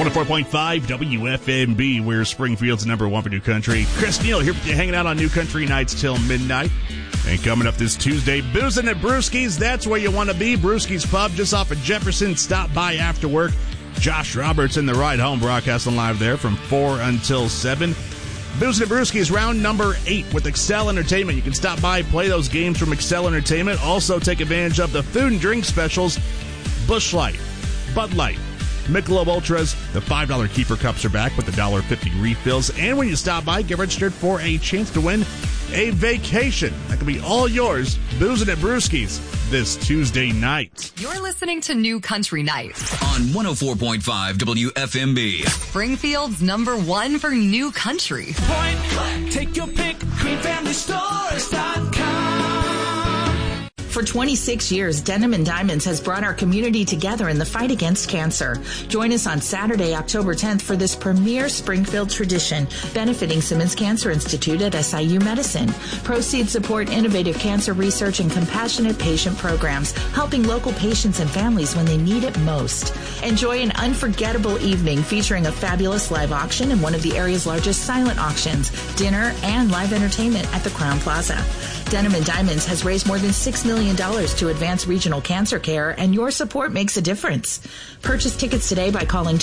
104.5 WFMB, we're Springfield's number one for New Country. Chris Neal here with you, hanging out on New Country Nights till midnight. And coming up this Tuesday, boozing at Brewski's. That's where you want to be. Brewski's Pub, just off of Jefferson. Stop by after work. Josh Roberts in the ride home, broadcasting live there from 4 until 7. Boozing at Brewski's, round number 8 with Excel Entertainment. You can stop by, play those games from Excel Entertainment. Also take advantage of the food and drink specials. Busch Light, Bud Light, Michelob Ultras. The $5 keeper cups are back with the $1.50 refills. And when you stop by, get registered for a chance to win a vacation. That could be all yours. Boozing at Brewski's this Tuesday night. You're listening to New Country Nights on 104.5 WFMB. Springfield's number one for new country. Point click, take your pick, QueenFamilyStores.com. For 26 years, Denim & Diamonds has brought our community together in the fight against cancer. Join us on Saturday, October 10th for this premier Springfield tradition benefiting Simmons Cancer Institute at SIU Medicine. Proceeds support innovative cancer research and compassionate patient programs, helping local patients and families when they need it most. Enjoy an unforgettable evening featuring a fabulous live auction and one of the area's largest silent auctions, dinner, and live entertainment at the Crowne Plaza. Denim & Diamonds has raised more than $6 million to advance regional cancer care, and your support makes a difference. Purchase tickets today by calling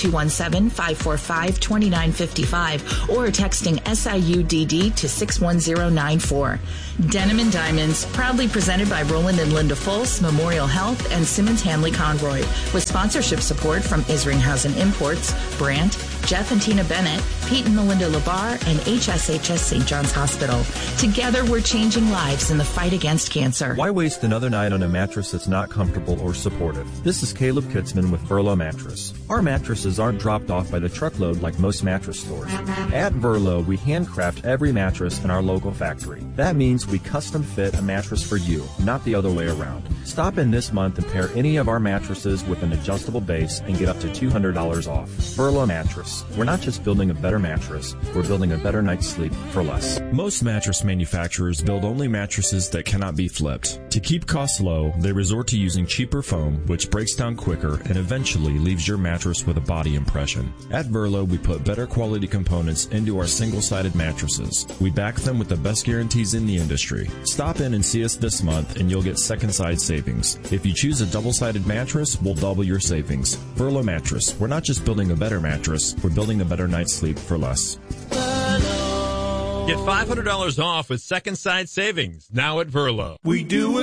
217-545-2955 or texting SIUDD to 61094. Denim & Diamonds, proudly presented by Roland and Linda Fultz, Memorial Health, and Simmons Hanley Conroy, with sponsorship support from Isringhausen Imports, Brandt, Jeff and Tina Bennett, Pete and Melinda Labar, and HSHS St. John's Hospital. Together, we're changing lives in the fight against cancer. Why waste another night on a mattress that's not comfortable or supportive? This is Caleb Kitzman with Verlo Mattress. Our mattresses aren't dropped off by the truckload like most mattress stores. At Verlo, we handcraft every mattress in our local factory. That means we custom fit a mattress for you, not the other way around. Stop in this month and pair any of our mattresses with an adjustable base and get up to $200 off. Verlo Mattress. We're not just building a better mattress, we're building a better night's sleep for less. Most mattress manufacturers build only mattresses that cannot be flipped. To keep costs low, they resort to using cheaper foam, which breaks down quicker and eventually leaves your mattress with a body impression. At Verlo, we put better quality components into our single-sided mattresses. We back them with the best guarantees in the industry. Stop in and see us this month and you'll get second side savings. If you choose a double-sided mattress, we'll double your savings. Verlo Mattress. We're not just building a better mattress, we're building a better night's sleep for less. Get $500 off with second side savings now at Verlo. We do it.